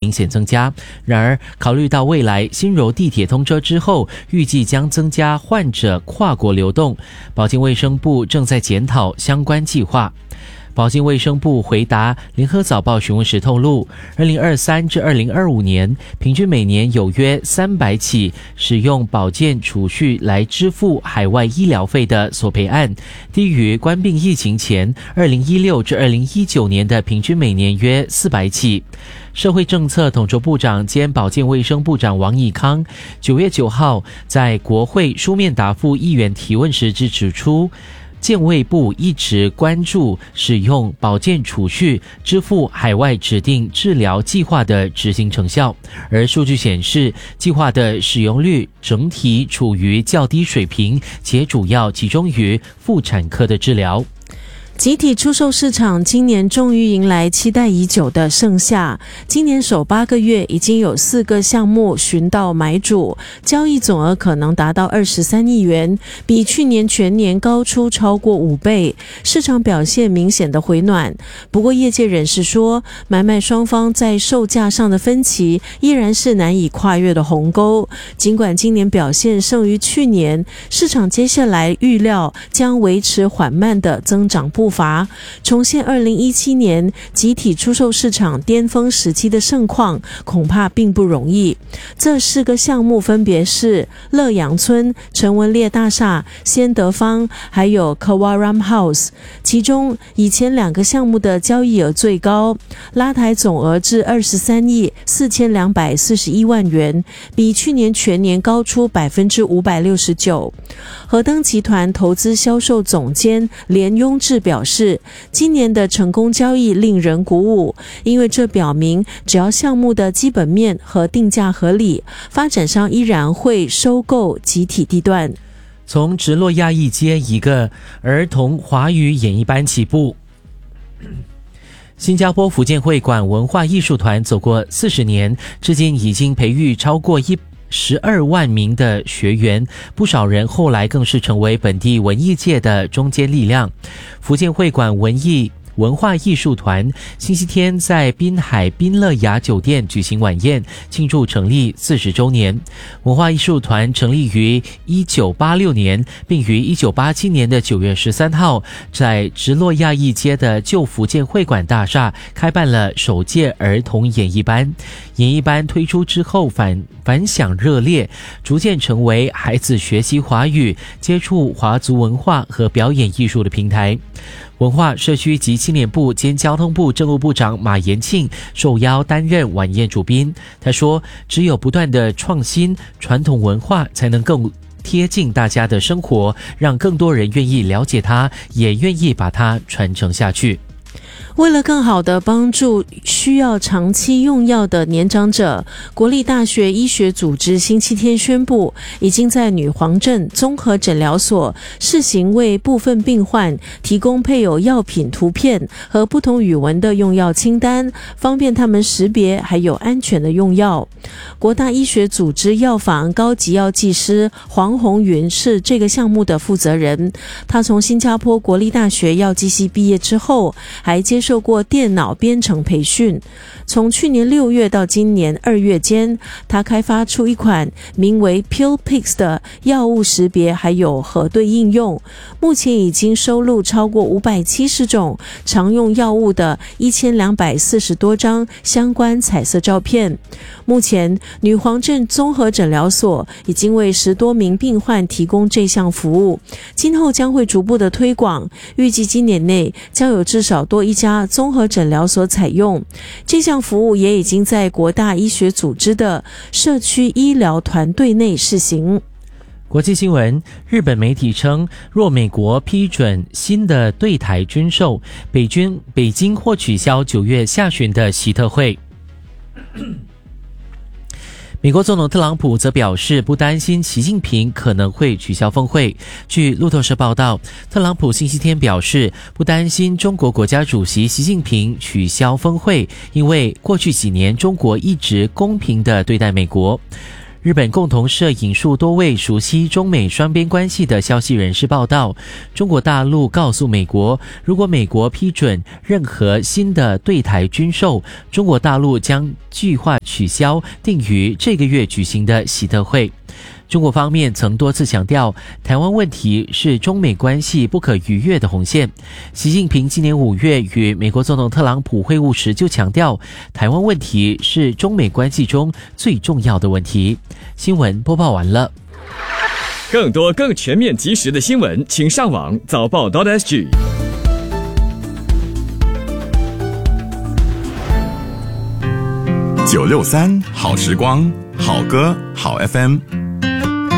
明显增加。然而，考虑到未来新柔地铁通车之后，预计将增加患者跨国流动，保健卫生部正在检讨相关计划。保健卫生部回答联合早报询问时透露，2023至2025年，平均每年有约300起使用保健储蓄来支付海外医疗费的索赔案，低于冠病疫情前2016至2019年的平均每年约400起。社会政策统筹部长兼保健卫生部长王以康9月9号在国会书面答复议员提问时指出，健卫部一直关注使用保健储蓄支付海外指定治疗计划的执行成效，而数据显示，计划的使用率整体处于较低水平，且主要集中于妇产科的治疗。 集体出售市场今年终于迎来期待已久的盛夏，今年首8个月已经有4个项目寻到买主，交易总额可能达到23亿元，比去年全年高出超过5倍，市场表现明显的回暖。不过业界人士说，买卖双方在售价上的分歧依然是难以跨越的鸿沟。尽管今年表现胜于去年，市场接下来预料将维持缓慢的增长步伐，重现2017年集体出售市场巅峰时期的盛况，恐怕并不容易。这4个项目分别是乐阳村、陈文烈大厦、先德坊，还有 Kawaram House。其中以前2个项目的交易额最高，拉抬总额至23亿4241万元，比去年全年高出 569%。和登集团投资销售总监连庸志表示，今年的成功交易令人鼓舞，因为这表明只要项目的基本面和定价合理，发展商依然会收购集体地段。 从直落亚裔街一个儿童华语演艺班起步，新加坡福建会馆文化艺术团走过40年，至今已经培育超过12万名的学员，不少人后来更是成为本地文艺界的中坚力量。福建会馆文化艺术团星期天在滨海滨乐雅酒店举行晚宴，庆祝成立40周年。文化艺术团成立于1986年，并于1987年的9月13号在直落亚裔街的旧福建会馆大厦开办了首届儿童演艺班。演艺班推出之后反响热烈，逐渐成为孩子学习华语、接触华族文化和表演艺术的平台。文化社区及青年部兼交通部政务部长马延庆受邀担任晚宴主宾。他说，只有不断的创新，传统文化才能更贴近大家的生活，让更多人愿意了解它，也愿意把它传承下去。 为了更好地帮助需要长期用药的年长者，国立大学医学组织星期天宣布，已经在女皇镇综合诊疗所试行为部分病患提供配有药品图片和不同语文的用药清单，方便他们识别还有安全的用药。国大医学组织药房高级药剂师黄宏云是这个项目的负责人，他从新加坡国立大学药剂系毕业之后，还接受过电脑编程培训。从去年6月到今年2月间，他开发出一款名为 PillPix 的药物识别还有核对应用，目前已经收录超过570种常用药物的1240多张相关彩色照片。目前女皇镇综合诊疗所已经为10多名病患提供这项服务，今后将会逐步的推广，预计今年内将有至少多1家综合诊疗所采用。这项服务也已经在国大医学组织的社区医疗团队内试行。 国际新闻，日本媒体称，若美国批准新的对台军售，北京或取消9月下旬的习特会。美国总统特朗普则表示不担心习近平可能会取消峰会。据路透社报道，特朗普星期天表示不担心中国国家主席习近平取消峰会，因为过去几年中国一直公平地对待美国。日本共同社引述多位熟悉中美双边关系的消息人士报道，中国大陆告诉美国，如果美国批准任何新的对台军售，中国大陆将计划取消定于这个月举行的习特会。中国方面曾多次强调，台湾问题是中美关系不可逾越的红线。习近平今年5月与美国总统特朗普会晤时就强调，台湾问题是中美关系中最重要的问题。新闻播报完了。 更多更全面及时的新闻，请上网早报.sg。 963好时光，好歌好 FM。